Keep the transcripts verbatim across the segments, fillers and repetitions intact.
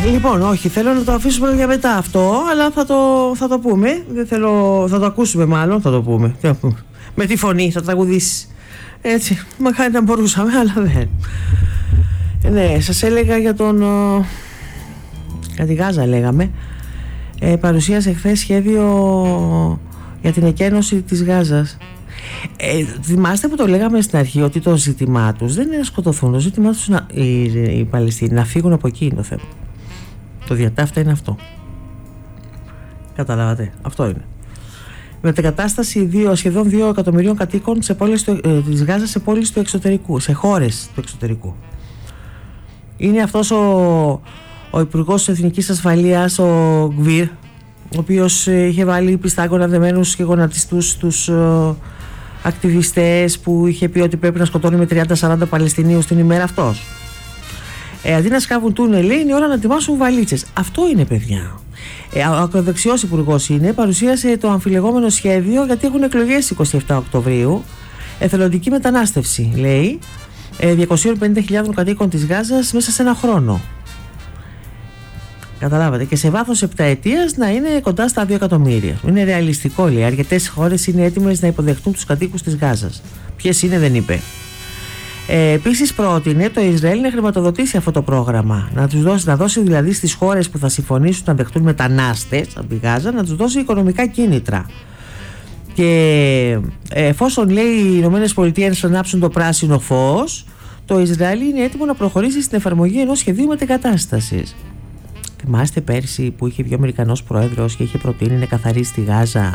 Λοιπόν, όχι, θέλω να το αφήσουμε για μετά αυτό, αλλά θα το, θα το πούμε. Δεν θέλω, θα το ακούσουμε μάλλον, θα το πούμε. Με τη φωνή, θα τραγουδήσει. Έτσι, μακάρι να μπορούσαμε, αλλά δεν. Ναι, σας έλεγα για τον... Για τη Γάζα λέγαμε. Ε, παρουσίασε χθες σχέδιο για την εκένωση της Γάζας. Ε, θυμάστε που το λέγαμε στην αρχή ότι το ζήτημά τους δεν είναι να σκοτωθούν. Το ζήτημά τους είναι οι, οι Παλαιστίνοι να φύγουν από εκεί είναι το θέμα. Το διατάφτα είναι αυτό. Καταλάβατε, αυτό είναι. Μετεγκατάσταση δύο, σχεδόν δύο εκατομμυρίων κατοίκων σε πόλεις του, ε, της Γάζας σε πόλεις του εξωτερικού, σε χώρες του εξωτερικού. Είναι αυτός ο, ο Υπουργός Εθνικής Ασφαλείας, ο Γκβίρ, ο οποίος ε, είχε βάλει πιστάγκωνα δεμένους και γονατιστούς τους ε, ακτιβιστές που είχε πει ότι πρέπει να σκοτώνει με τριάντα σαράντα Παλαιστινίους την ημέρα αυτός. Ε, αντί να σκάβουν τούνελ, είναι η ώρα να ετοιμάσουν βαλίτσες. Αυτό είναι, παιδιά. Ε, ο ακροδεξιός υπουργός είναι, παρουσίασε το αμφιλεγόμενο σχέδιο γιατί έχουν εκλογές εικοστή εβδόμη Οκτωβρίου. Εθελοντική μετανάστευση, λέει, ε, διακόσιες πενήντα χιλιάδες κατοίκων της Γάζας μέσα σε ένα χρόνο. Καταλάβατε. Και σε βάθος επταετίας να είναι κοντά στα δύο εκατομμύρια. Είναι ρεαλιστικό, λέει. Αρκετές χώρες είναι έτοιμες να υποδεχτούν τους κατοίκους της Γάζας. Ποιες είναι, δεν είπε. Ε, επίσης πρότεινε το Ισραήλ να χρηματοδοτήσει αυτό το πρόγραμμα, να τους δώσει, να δώσει δηλαδή στις χώρες που θα συμφωνήσουν να δεχτούν μετανάστες από τη Γάζα, να τους δώσει οικονομικά κίνητρα. Και εφόσον, λέει, οι Ηνωμένες Πολιτείες ανάψουν το πράσινο φως, το Ισραήλ είναι έτοιμο να προχωρήσει στην εφαρμογή ενός σχεδίου μετεγκατάστασης. Θυμάστε πέρσι που είχε βγει ο Αμερικανός πρόεδρος και είχε προτείνει να καθαρίσει τη Γάζα?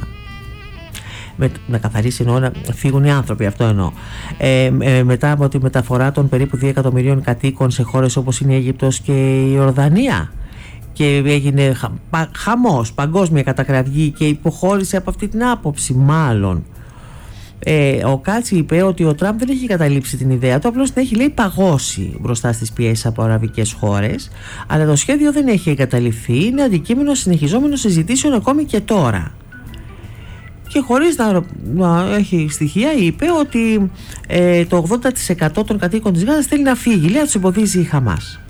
Με, να καθαρίσει εννοώ, να φύγουν οι άνθρωποι, αυτό εννοώ. Ε, ε, μετά από τη μεταφορά των περίπου δύο εκατομμυρίων κατοίκων σε χώρες όπως είναι η Αίγυπτος και η Ιορδανία. Και έγινε χα, πα, χαμός, παγκόσμια κατακραυγή και υποχώρησε από αυτή την άποψη, μάλλον. Ε, ο Κάτσι είπε ότι ο Τραμπ δεν έχει καταλήψει την ιδέα του, απλώς την έχει, λέει, παγώσει μπροστά στις πιέσεις από αραβικές χώρες, αλλά το σχέδιο δεν έχει εγκαταλειφθεί, είναι αντικείμενο συνεχιζόμενων συζητήσεων ακόμη και τώρα. Και χωρίς να, να έχει στοιχεία, είπε ότι ε, το ογδόντα τοις εκατό των κατοίκων της Γάζας θέλει να φύγει, λέει, να τους εμποδίζει η Χαμάς.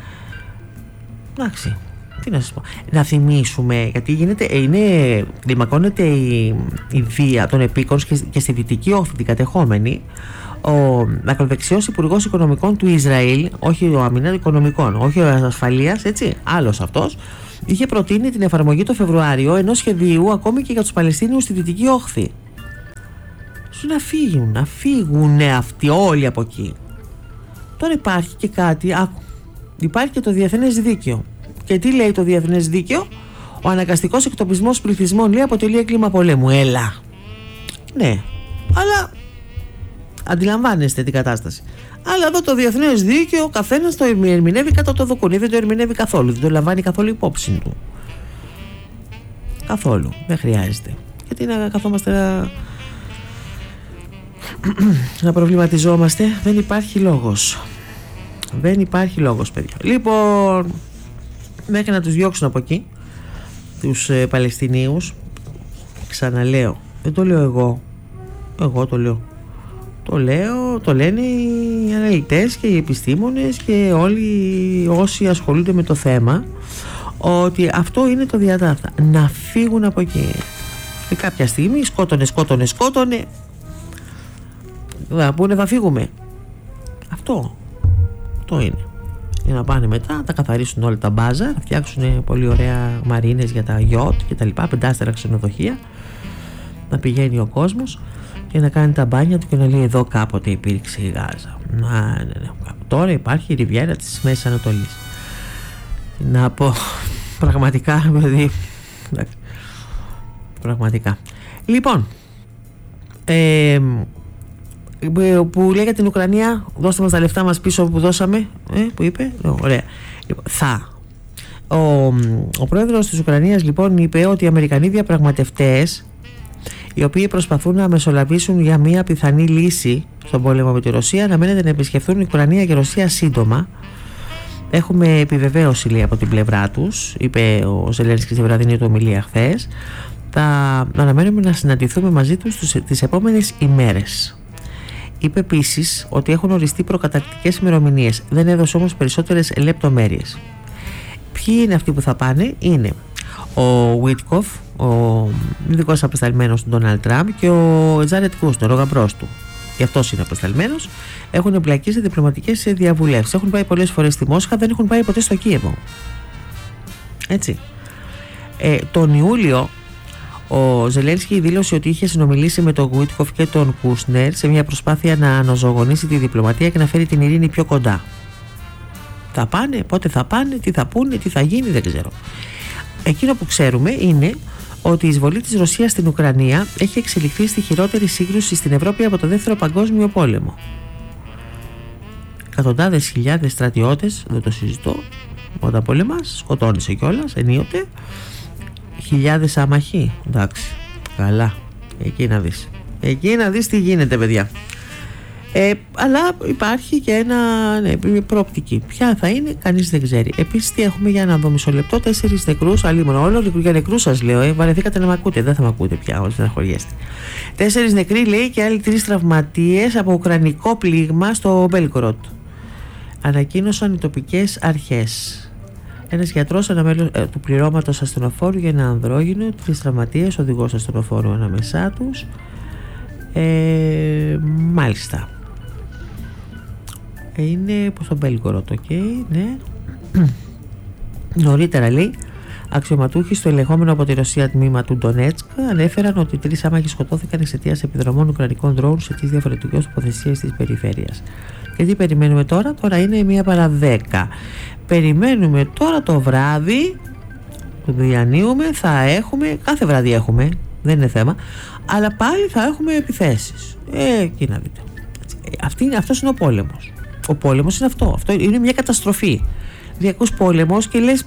Εντάξει, τι να σας πω. Να θυμίσουμε, γιατί γίνεται, είναι, κλιμακώνεται η, η βία των επίκων και, και στη Δυτική Όχθη την κατεχόμενη. Ο ακροδεξιός υπουργός οικονομικών του Ισραήλ, όχι ο αμυνά οικονομικών, όχι ο ασφαλείας, έτσι, άλλος αυτός, είχε προτείνει την εφαρμογή το Φεβρουάριο ενός σχεδίου ακόμη και για τους Παλαιστίνιους στη Δυτική Όχθη. Σου να φύγουν, να φύγουν αυτοί όλοι από εκεί. Τώρα υπάρχει και κάτι, άκου, υπάρχει και το διεθνές δίκαιο. Και τι λέει το διεθνές δίκαιο? Ο αναγκαστικός εκτοπισμός πληθυσμών, λέει, αποτελεί έγκλημα πολέμου. Έλα. Ναι, αλλά αντιλαμβάνεστε την κατάσταση. Αλλά εδώ το διεθνές δίκαιο, ο καθένας το ερμηνεύει κατά το δοκούνι, δεν το ερμηνεύει καθόλου, δεν το λαμβάνει καθόλου υπόψη του. Καθόλου, δεν χρειάζεται. Γιατί να καθόμαστε να, να προβληματιζόμαστε? Δεν υπάρχει λόγος. Δεν υπάρχει λόγος, παιδιά. Λοιπόν, μέχρι να τους διώξουν από εκεί, τους ε, Παλαιστινίους, ξαναλέω, δεν το λέω εγώ, εγώ το λέω. Το λέω, το λένε οι αναλυτές και οι επιστήμονες και όλοι όσοι ασχολούνται με το θέμα, ότι αυτό είναι το διατάφτα. Να φύγουν από εκεί. Και κάποια στιγμή σκότωνε, σκότωνε, σκότωνε. Θα πούνε θα φύγουμε. Αυτό. Αυτό είναι. Για να πάνε μετά, θα καθαρίσουν όλα τα μπάζα, θα φτιάξουν πολύ ωραία μαρίνες για τα γιότ και τα λοιπά, πεντάστερα ξενοδοχεία. Να πηγαίνει ο κόσμος και να κάνει τα μπάνια του και να λέει εδώ κάποτε υπήρξε η Γάζα. Να, ναι, ναι. Τώρα υπάρχει η Ριβιέρα της Μέσης Ανατολής. Να πω πραγματικά, δηλαδή, πραγματικά. Λοιπόν, ε, που λέει για την Ουκρανία, δώστε μας τα λεφτά μας πίσω που δώσαμε, ε, που είπε, ωραία. Λοιπόν, θα. Ο, ο πρόεδρος της Ουκρανίας, λοιπόν, είπε ότι οι Αμερικανοί διαπραγματευτές, οι οποίοι προσπαθούν να μεσολαβήσουν για μια πιθανή λύση στον πόλεμο με τη Ρωσία, αναμένεται να επισκεφθούν η Ουκρανία και η Ρωσία σύντομα. Έχουμε επιβεβαίωση, λέει, από την πλευρά τους, είπε ο Ζελένσκι στη βραδινή του ομιλία χθες. Θα αναμένουμε να συναντηθούμε μαζί τους τις επόμενες ημέρες. Είπε επίσης ότι έχουν οριστεί προκαταρκτικές ημερομηνίες, δεν έδωσε όμως περισσότερες λεπτομέρειες. Ποιοι είναι αυτοί που θα πάνε? Είναι ο Βίτκοφ, ο ειδικός απεσταλμένος του Ντόναλντ Τραμπ, και ο Τζάρετ Κούσνερ, ο γαμπρός του. Και αυτός είναι απεσταλμένος. Έχουν εμπλακεί σε διπλωματικές διαβουλεύσεις. Έχουν πάει πολλές φορές στη Μόσχα, δεν έχουν πάει ποτέ στο Κίεβο. Έτσι. Ε, τον Ιούλιο ο Ζελένσκι δήλωσε ότι είχε συνομιλήσει με τον Γουίτκοφ και τον Κούσνερ σε μια προσπάθεια να αναζωογονήσει τη διπλωματία και να φέρει την ειρήνη πιο κοντά. Θα πάνε, πότε θα πάνε, τι θα πούνε, τι θα γίνει, δεν ξέρω. Εκείνο που ξέρουμε είναι ότι η εισβολή της Ρωσίας στην Ουκρανία έχει εξελιχθεί στη χειρότερη σύγκρουση στην Ευρώπη από το Δεύτερο Παγκόσμιο Πόλεμο. Εκατοντάδες χιλιάδες στρατιώτες, δεν το συζητώ, όταν πολεμάς, σκοτώνεσαι κιόλας ενίοτε. Χιλιάδες άμαχοι, εντάξει, καλά, εκεί να δεις. Εκεί να δεις τι γίνεται, παιδιά. Ε, αλλά υπάρχει και ένα, ναι, προοπτική. Ποια θα είναι, κανείς δεν ξέρει. Επίσης, τι έχουμε, για να δω μισό λεπτό, τέσσερις νεκρούς, αλλήμον όλο για νεκρούς σας λέω, ε, βαρεθήκατε να με ακούτε, δεν θα με ακούτε πια, όσοι δεν χωριέστε. Τέσσερις νεκροί, λέει, και άλλοι τρεις τραυματίες από ουκρανικό πλήγμα στο Μπέλγκοροντ. Ανακοίνωσαν οι τοπικές αρχές. Ένας γιατρός, ένα μέλος ε, του πληρώματος ασθενοφόρου για ένα ανδρόγυνο, τρεις τραυματίες, οδηγός ασθενοφόρου ανάμεσά τους. Ε, μάλιστα. Είναι προς τον Μπέλγκοροντ, οκ, okay, ναι. Νωρίτερα, λέει, αξιωματούχοι στο ελεγχόμενο από τη Ρωσία τμήμα του Ντονέτσκ ανέφεραν ότι τρεις άμαχοι σκοτώθηκαν εξαιτίας επιδρομών ουκρανικών ντρόουν σε τις διαφορετικές τοποθεσίες της περιφέρειας. Και τι περιμένουμε τώρα? Τώρα είναι μία παρά δέκα. Περιμένουμε τώρα το βράδυ που διανύουμε, θα έχουμε, κάθε βράδυ έχουμε, δεν είναι θέμα, αλλά πάλι θα έχουμε επιθέσεις. Ε, εκεί να δείτε. Αυτή, αυτός είναι ο πόλεμος. Ο πόλεμος είναι αυτό. Αυτό είναι μια καταστροφή. Διακούς πόλεμος και λες,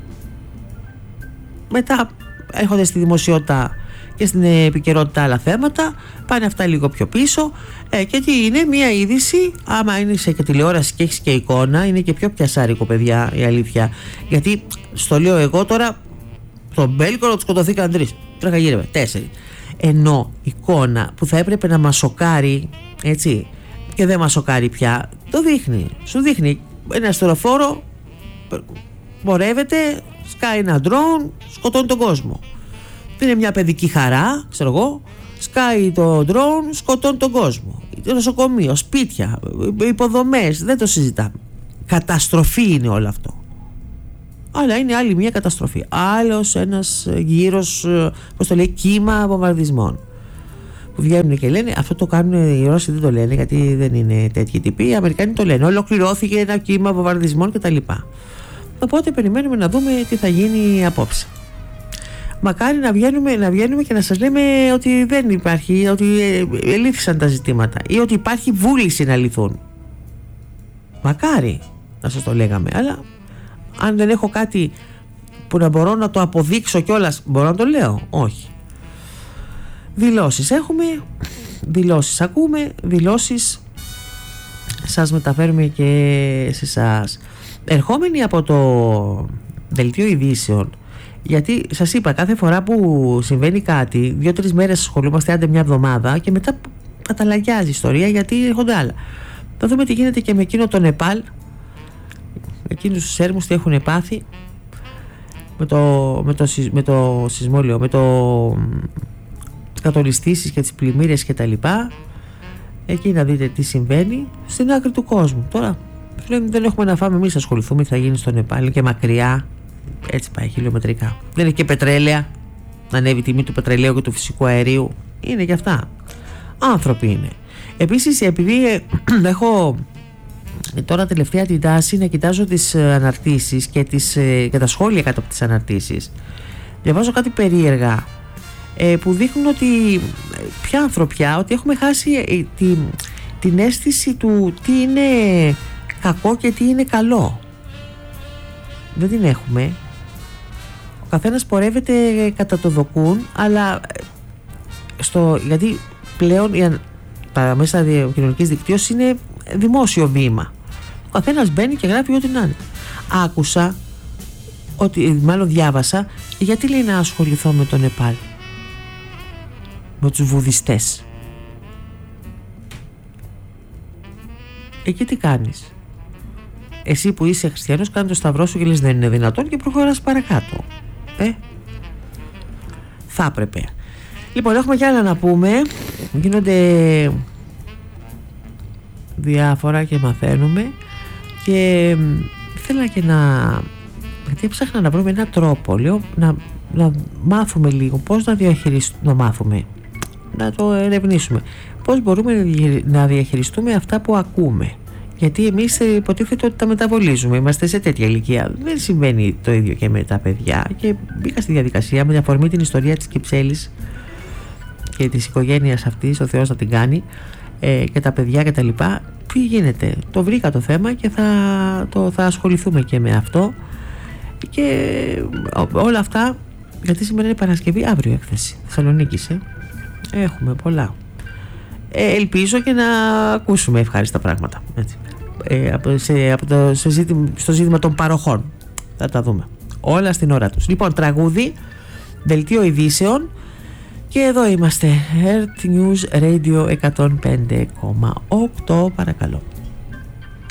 μετά έρχονται στη δημοσιότητα και στην επικαιρότητα άλλα θέματα, πάνε αυτά λίγο πιο πίσω, ε, και τι είναι, μια είδηση, άμα είναι σε τηλεόραση και έχεις και εικόνα, είναι και πιο πιασάρικο, παιδιά, η αλήθεια. Γιατί στο λέω εγώ τώρα, στον Μπέλγκοροντ σκοτωθήκαν τρεις, τρέχα τέσσερις. Ενώ εικόνα που θα έπρεπε να μας σοκάρει, έτσι, και δεν μας σοκάρει πια, το δείχνει. Σου δείχνει ένα αστεροφόρο, πορεύεται, σκάει ένα ντρόουν, σκοτώνει τον κόσμο. Είναι μια παιδική χαρά, ξέρω εγώ, σκάει το ντρόουν, σκοτώνει τον κόσμο. Το νοσοκομείο, σπίτια, υποδομές, δεν το συζητάμε. Καταστροφή είναι όλο αυτό. Αλλά είναι άλλη μια καταστροφή. Άλλος ένας γύρος, πώς το λέει, κύμα βομβαρδισμών. Που βγαίνουν και λένε, αυτό το κάνουν οι Ρώσοι, δεν το λένε γιατί δεν είναι τέτοιοι τύποι. Οι Αμερικάνοι το λένε. Ολοκληρώθηκε ένα κύμα βομβαρδισμών κτλ. Οπότε περιμένουμε να δούμε τι θα γίνει απόψε. Μακάρι να βγαίνουμε, να βγαίνουμε και να σας λέμε ότι δεν υπάρχει, ότι ελήφθησαν τα ζητήματα ή ότι υπάρχει βούληση να λυθούν. Μακάρι να σας το λέγαμε, αλλά αν δεν έχω κάτι που να μπορώ να το αποδείξω κιόλας, μπορώ να το λέω? Όχι. Δηλώσεις έχουμε, δηλώσεις ακούμε, δηλώσεις σας μεταφέρουμε και σε εσάς. Ερχόμενοι από το δελτίο ειδήσεων, γιατί σας είπα, κάθε φορά που συμβαίνει κάτι, δύο-τρεις μέρες ασχολούμαστε, άντε μια εβδομάδα, και μετά καταλαγιάζει η ιστορία γιατί έρχονται άλλα. Θα δούμε τι γίνεται και με εκείνο το Νεπάλ, εκείνους τους έρμους τι έχουν πάθει με το, με το, με το σεισμόλιο, με το κατολιστήσεις και τις πλημμύρες και τα λοιπά. Εκεί να δείτε τι συμβαίνει στην άκρη του κόσμου. Τώρα δεν έχουμε να φάμε, εμείς ασχοληθούμε τι θα γίνει στο Νεπάλ, και μακριά, έτσι πάει χιλιομετρικά. Δεν έχει και πετρέλαια, να ανέβει η τιμή του πετρελαίου και του φυσικού αερίου, είναι και αυτά. Άνθρωποι είναι. Επίσης, επειδή ε, έχω τώρα τελευταία την τάση να κοιτάζω τις αναρτήσεις και, τις, ε, και τα σχόλια κάτω από τις αναρτήσεις, διαβάζω κάτι περίεργα ε, που δείχνουν ότι πια ανθρωπιά, ότι έχουμε χάσει ε, τη, την αίσθηση του τι είναι κακό και τι είναι καλό. Δεν την έχουμε. Ο καθένας πορεύεται κατά το δοκούν, αλλά στο, γιατί πλέον η, τα μέσα κοινωνικής δικτύωσης είναι δημόσιο βήμα. Ο καθένας μπαίνει και γράφει ό,τι να είναι. Άκουσα, ότι, μάλλον διάβασα, γιατί λέει να ασχοληθώ με το Νεπάλ, με τους βουδιστές. Εκεί τι κάνεις? Εσύ που είσαι χριστιανός, κάνε το σταυρό σου και λες δεν είναι δυνατόν και προχωράς παρακάτω. Ε, θα έπρεπε. Λοιπόν, έχουμε κι άλλα να πούμε. Γίνονται διάφορα και μαθαίνουμε. Και ήθελα και να... γιατί έψαχνα να βρούμε έναν τρόπο, λέω, να, να μάθουμε λίγο πώς να διαχειριστούμε, να μάθουμε, να το ερευνήσουμε. Πώς μπορούμε να διαχειριστούμε αυτά που ακούμε. Γιατί εμείς υποτίθεται ότι τα μεταβολίζουμε. Είμαστε σε τέτοια ηλικία. Δεν συμβαίνει το ίδιο και με τα παιδιά. Και μπήκα στη διαδικασία με αφορμή την ιστορία της Κυψέλης και της οικογένειας αυτής, ο Θεός να την κάνει, ε, και τα παιδιά και τα λοιπά. Τι γίνεται. Το βρήκα το θέμα και θα, το, θα ασχοληθούμε και με αυτό. Και όλα αυτά, γιατί σήμερα είναι Παρασκευή, αύριο έκθεση Θεσσαλονίκης. Ε. Έχουμε πολλά. Ε, ελπίζω και να ακούσουμε ευχάριστα πράγματα. Έτσι. Ε, από, σε, από το, σε ζήτημα, στο ζήτημα των παροχών. Θα τα δούμε. Όλα στην ώρα τους. Λοιπόν, τραγούδι, δελτίο ειδήσεων. Και εδώ είμαστε. Earth News Radio εκατόν πέντε κόμμα οκτώ, παρακαλώ.